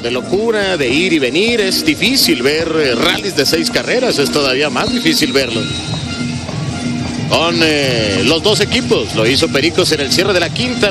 de locura, de ir y venir. Es difícil ver rallies de 6 carreras, es todavía más difícil verlo. Con los dos equipos, lo hizo Pericos en el cierre de la quinta.